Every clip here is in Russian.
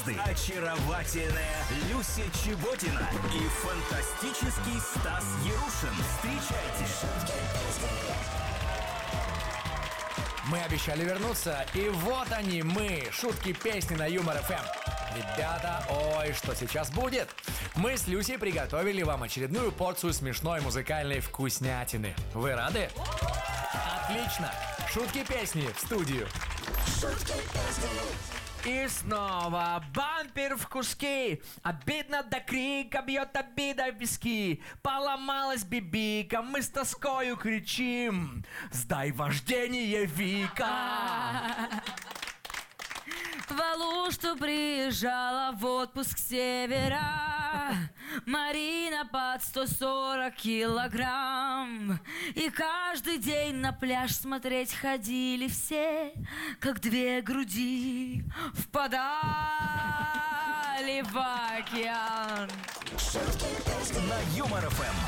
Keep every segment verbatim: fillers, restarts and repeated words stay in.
звезды, очаровательная Люся Чеботина и фантастический Стас Ярушин. Встречайте. Мы обещали вернуться, и вот они, мы, шутки песни на Юмор эф эм. Ребята, ой, что сейчас будет? Мы с Люсей приготовили вам очередную порцию смешной музыкальной вкуснятины. Вы рады? Отлично! Шутки песни в студию. И снова бампер в куски. Обидно до крика, бьет обида в виски. Поломалась бибика, мы с тоскою кричим: сдай вождение, Вика! В Алушту приезжала в отпуск с севера Марина под сто сорок килограмм. И каждый день на пляж смотреть ходили все, как две груди впадали в океан. На Юмор эф эм.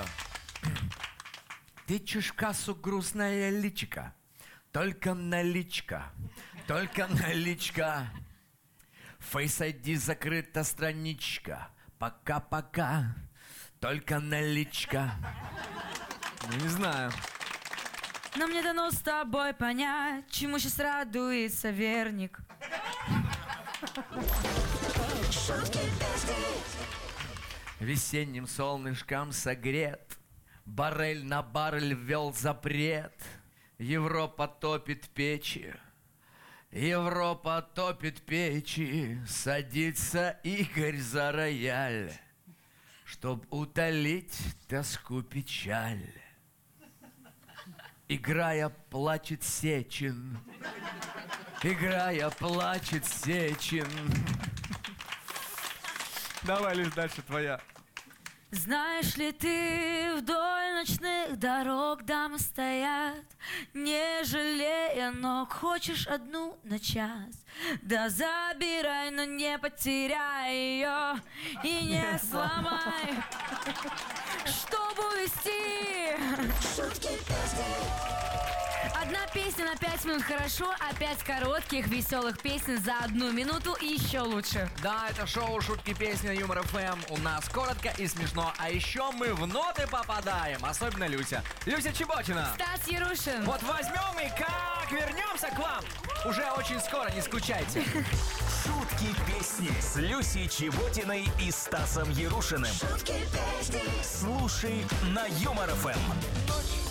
Ты чешкасу грустная личика. Только наличка, только наличка. Face ай ди закрыта страничка. Пока-пока, только наличка. Ну, не знаю. Но мне дано с тобой понять, чему сейчас радуется верник. Весенним солнышком согрет, баррель на баррель ввел запрет. Европа топит печи, Европа топит печи. Садится Игорь за рояль, чтоб утолить тоску, печаль. Играя, плачет Сечин, играя, плачет Сечин. Давай, лишь дальше твоя. Знаешь ли ты, вдоль ночных дорог дамы стоят, не жалея ног, хочешь одну на час? Да забирай, но не потеряй ее и не сломай, чтобы увести. Одна песня на пять минут хорошо, а пять коротких веселых песен за одну минуту еще лучше. Да, это шоу «Шутки песни» на Юмор эф эм. У нас коротко и смешно. А еще мы в ноты попадаем. Особенно Люся. Люся Чеботина. Стас Ярушин. Вот возьмем и как вернемся к вам. Уже очень скоро, не скучайте. Шутки песни с Люсей Чеботиной и Стасом Ярушиным. Слушай на Юмор эф эм.